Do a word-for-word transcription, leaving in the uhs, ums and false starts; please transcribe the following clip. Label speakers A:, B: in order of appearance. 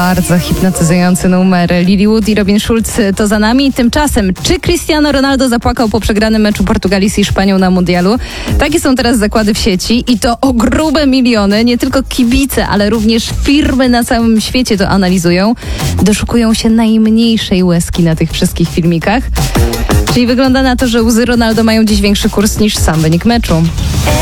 A: Bardzo hipnotyzujący numer. Lilywood i Robin Schulz to za nami. Tymczasem, czy Cristiano Ronaldo zapłakał po przegranym meczu Portugalii z Hiszpanią na mundialu? Takie są teraz zakłady w sieci i to o grube miliony. Nie tylko kibice, ale również firmy na całym świecie to analizują. Doszukują się najmniejszej łezki na tych wszystkich filmikach. Czyli wygląda na to, że łzy Ronaldo mają dziś większy kurs niż sam wynik meczu.